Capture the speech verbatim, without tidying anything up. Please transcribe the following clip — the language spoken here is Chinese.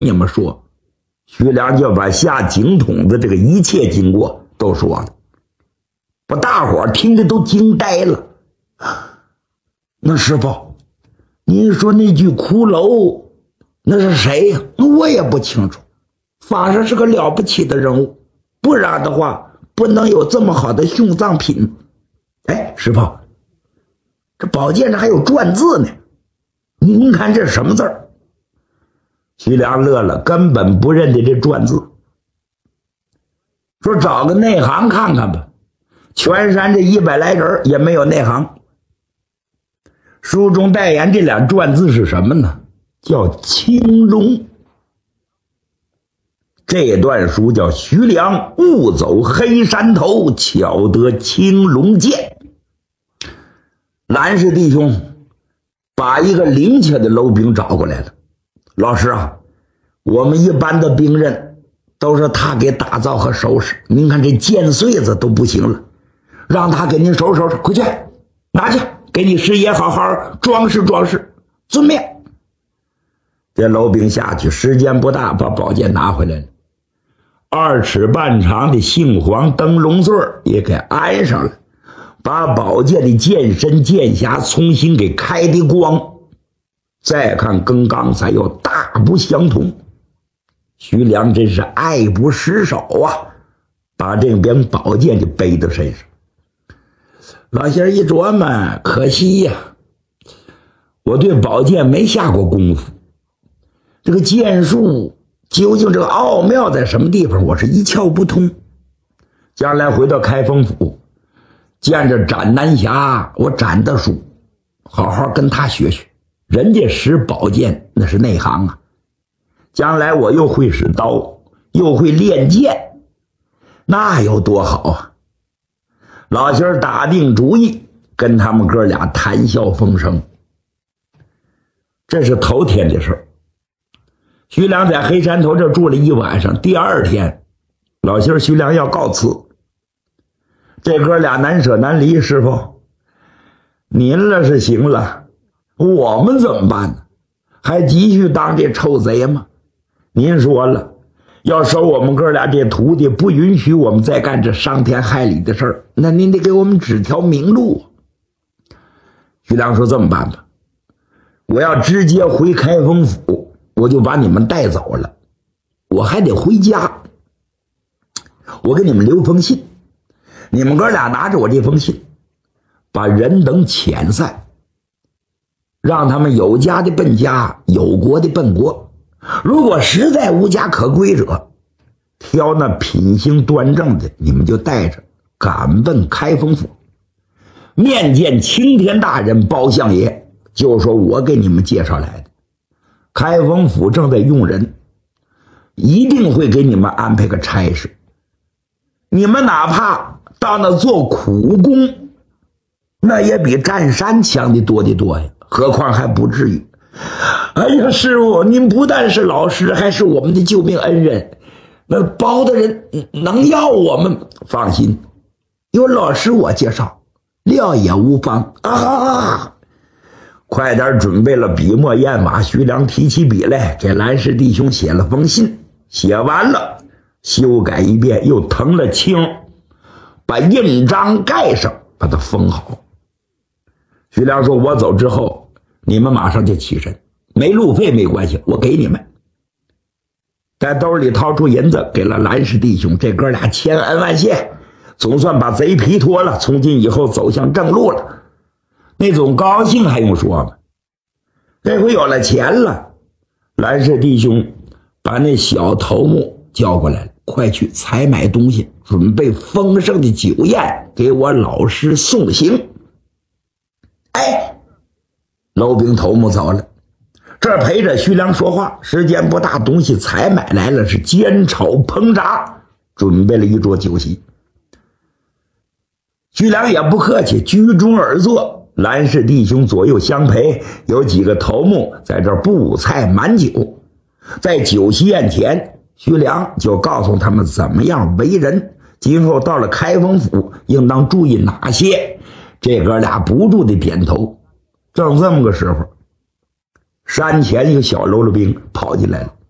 你们说，徐良就把下井筒的这个一切经过都说了，把大伙儿听得都惊呆了。那师傅，您说那具骷髅那是谁呀？我也不清楚，反正是个了不起的人物，不然的话不能有这么好的殉葬品。哎，师傅，这宝剑上还有篆字呢，您您看这是什么字儿？徐良乐了，根本不认得这篆字，说找个内行看看吧。全山这一百来人也没有内行。书中代言这俩篆字是什么呢？叫青龙。这段书叫徐良误走黑山头，巧得青龙剑。蓝氏弟兄把一个灵切的楼兵找过来了。老师啊，我们一般的兵刃都是他给打造和收拾，您看这剑穗子都不行了，让他给您收拾收拾，快去拿去，给你师爷好好装饰装饰，遵命。这楼兵下去，时间不大，把宝剑拿回来了，二尺半长的杏黄灯笼穗也给安上了，把宝剑的剑身剑匣重新给开的光。再看跟刚才又大不相同，徐良真是爱不释手啊，把这柄宝剑就背到身上。老仙儿一琢磨，可惜呀，我对宝剑没下过功夫，这个剑术究竟这个奥妙在什么地方，我是一窍不通。将来回到开封府，见着展南侠，我展的书好好跟他学学，人家使宝剑那是内行啊。将来我又会使刀，又会练剑，那有多好啊。老仙儿打定主意跟他们哥俩谈笑风生。这是头天的事儿。徐良在黑山头这住了一晚上，第二天老仙儿徐良要告辞。这哥俩难舍难离，师傅您了是行了，我们怎么办呢？还继续当这臭贼吗？您说了，要收我们哥俩这徒弟，不允许我们再干这伤天害理的事儿，那您得给我们指条明路。徐良说这么办吧，我要直接回开封府，我就把你们带走了，我还得回家，我给你们留封信，你们哥俩拿着我这封信，把人等遣散，让他们有家的奔家，有国的奔国。如果实在无家可归者，挑那品行端正的，你们就带着赶奔开封府，面见青天大人包相爷，就说我给你们介绍来的，开封府正在用人，一定会给你们安排个差事，你们哪怕到那做苦工，那也比占山强的多得多呀，何况还不至于。哎呀，师傅您不但是老师，还是我们的救命恩人，那包的人能要我们？放心，有老师我介绍，料也无妨啊！快点准备了笔墨砚码，徐良提起笔来给蓝氏弟兄写了封信，写完了修改一遍，又腾了青，把印章盖上，把它封好。徐良说我走之后你们马上就起身，没路费没关系，我给你们。在兜里掏出银子给了蓝氏弟兄，这哥俩千恩万谢，总算把贼皮脱了，从今以后走向正路了。那种高兴还用说吗？这回有了钱了，蓝氏弟兄把那小头目叫过来了，快去采买东西，准备丰盛的酒宴给我老师送行。哎，楼兵头目走了，这陪着徐良说话，时间不大，东西采买来了，是煎炒烹炸，准备了一桌酒席。徐良也不客气，居中而坐，蓝氏弟兄左右相陪，有几个头目在这布菜满酒。在酒席宴前，徐良就告诉他们怎么样为人，今后到了开封府应当注意哪些。这哥俩不住的点头。正这么个时候，山前一个小喽啰兵跑进来了，